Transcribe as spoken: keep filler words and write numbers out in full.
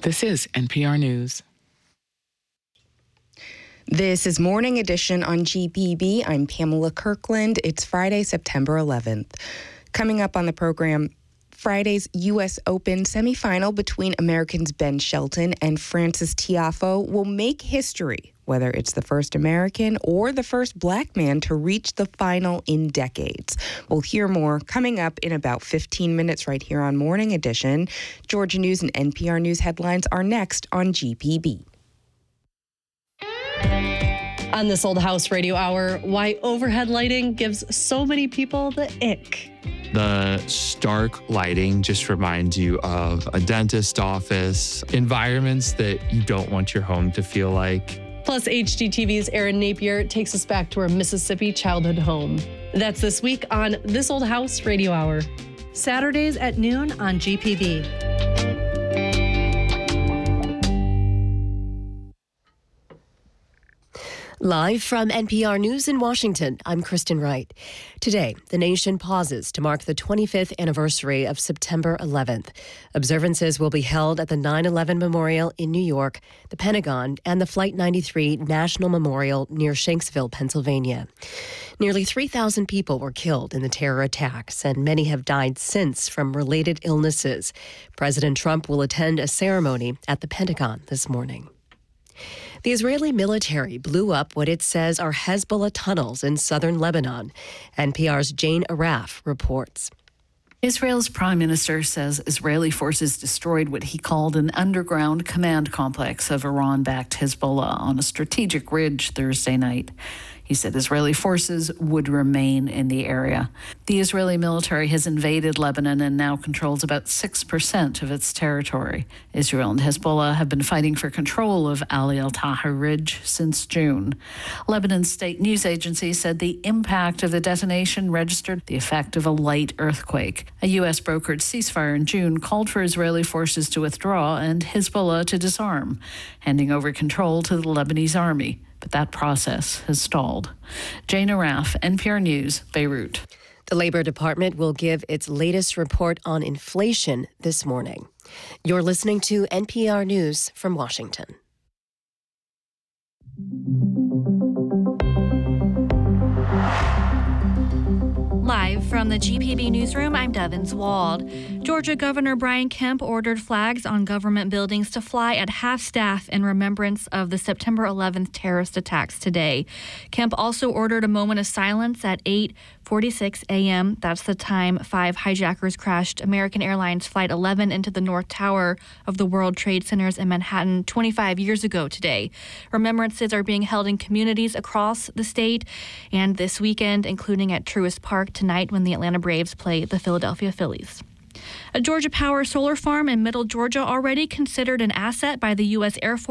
This is N P R News. This is Morning Edition on G P B. I'm Pamela Kirkland. It's Friday, September eleventh. Coming up on the program, Friday's U S Open semifinal between Americans Ben Shelton and Frances Tiafoe will make history, whether it's the first American or the first black man to reach the final in decades. We'll hear more coming up in about fifteen minutes right here on Morning Edition. Georgia News and N P R News headlines are next on G P B. On this Old House Radio Hour, why overhead lighting gives so many people the ick. The stark lighting just reminds you of a dentist office, environments that you don't want your home to feel like. Plus, H G T V's Erin Napier takes us back to her Mississippi childhood home. That's this week on This Old House Radio Hour. Saturdays at noon on G P B. Live from N P R News in Washington, I'm Kristen Wright. Today, the nation pauses to mark the twenty-fifth anniversary of September eleventh. Observances will be held at the nine eleven Memorial in New York, the Pentagon, and the Flight ninety-three National Memorial near Shanksville, Pennsylvania. Nearly three thousand people were killed in the terror attacks, and many have died since from related illnesses. President Trump will attend a ceremony at the Pentagon this morning. The Israeli military blew up what it says are Hezbollah tunnels in southern Lebanon. N P R's Jane Araf reports. Israel's prime minister says Israeli forces destroyed what he called an underground command complex of Iran-backed Hezbollah on a strategic ridge Thursday night. He said Israeli forces would remain in the area. The Israeli military has invaded Lebanon and now controls about six percent of its territory. Israel and Hezbollah have been fighting for control of Ali al-Tahrir Ridge since June. Lebanon's state news agency said the impact of the detonation registered the effect of a light earthquake. A U S brokered ceasefire in June called for Israeli forces to withdraw and Hezbollah to disarm, handing over control to the Lebanese army. But that process has stalled. Jane Araf, N P R News, Beirut. The Labor Department will give its latest report on inflation this morning. You're listening to N P R News from Washington. Live from the G P B Newsroom, I'm Devin Wald. Georgia Governor Brian Kemp ordered flags on government buildings to fly at half-staff in remembrance of the September eleventh terrorist attacks today. Kemp also ordered a moment of silence at eight forty-six a.m. That's the time five hijackers crashed American Airlines Flight eleven into the North Tower of the World Trade Centers in Manhattan twenty-five years ago today. Remembrances are being held in communities across the state and this weekend, including at Truist Park tonight when the Atlanta Braves play the Philadelphia Phillies. A Georgia Power solar farm in Middle Georgia already considered an asset by the U S Air Force.